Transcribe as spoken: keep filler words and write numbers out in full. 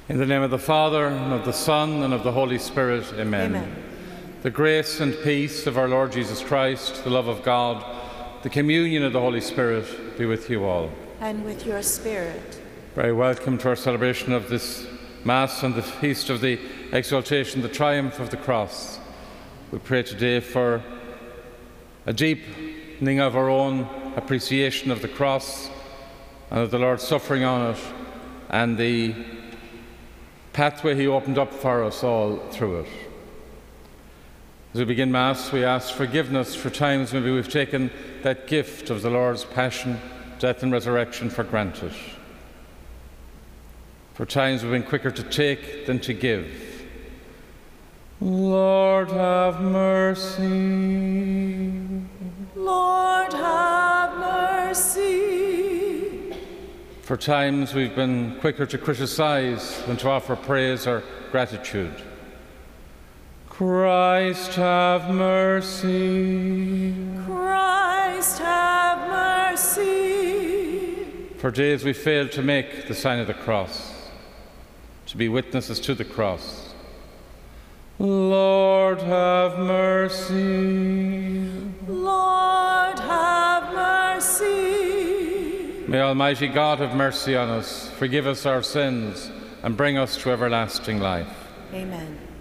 In the name of the Father, and of the Son, and of the Holy Spirit. Amen. Amen. The grace and peace of our Lord Jesus Christ, the love of God, the communion of the Holy Spirit be with you all. And with your spirit. Very welcome to our celebration of this Mass on the feast of the exaltation, the triumph of the cross. We pray today for a deepening of our own appreciation of the cross and of the Lord's suffering on it, and the pathway he opened up for us all through it. As we begin Mass, we ask forgiveness for times maybe we've taken that gift of the Lord's passion, death and resurrection for granted. For times we've been quicker to take than to give. Lord, have mercy. Lord, have mercy. For times we've been quicker to criticize than to offer praise or gratitude. Christ, have mercy. Christ, have mercy. For days we failed to make the sign of the cross, to be witnesses to the cross. Lord, have mercy. Lord, have mercy. May Almighty God have mercy on us, forgive us our sins, and bring us to everlasting life. Amen.